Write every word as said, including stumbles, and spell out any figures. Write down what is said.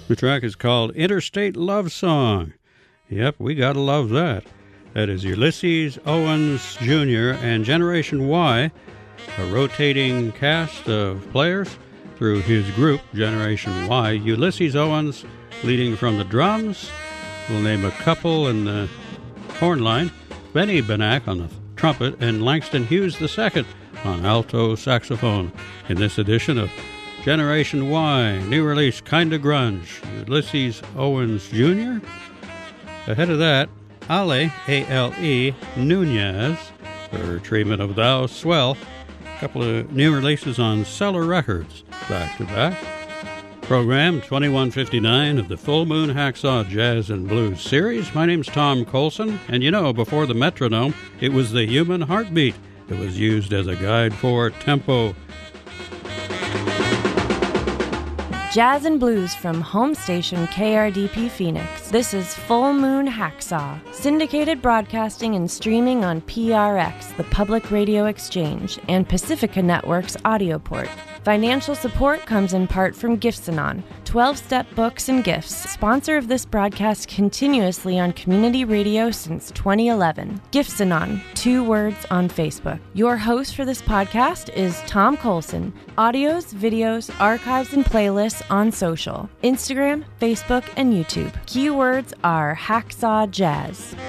The track is called Interstate Love Song. Yep, we gotta love that. That is Ulysses Owens Junior and Generation Y, a rotating cast of players through his group, Generation Y. Ulysses Owens leading from the drums. We'll name a couple in the horn line. Benny Benack on the trumpet and Langston Hughes the second on alto saxophone in this edition of Generation Y, new release Kinda Grunge, Ulysses Owens Junior Ahead of that, Ale, A L E, Nunez, her treatment of Thou Swell, a couple of new releases on Cellar Records, back to back. Program twenty-one fifty-nine of the Full Moon Hacksaw Jazz and Blues series. My name's Tom Colson, and you know, before the metronome, it was the human heartbeat that was used as a guide for tempo. Jazz and blues from home station K R D P Phoenix. This is Full Moon Hacksaw, syndicated broadcasting and streaming on P R X, the Public Radio Exchange, and Pacifica Network's audio port. Financial support comes in part from Gifts-A-Non, twelve-step books and gifts, sponsor of this broadcast continuously on community radio since twenty eleven. Gifts-A-Non, two words on Facebook. Your host for this podcast is Tom Colson. Audios, videos, archives, and playlists on social, Instagram, Facebook, and YouTube. Keywords are Hacksaw Jazz.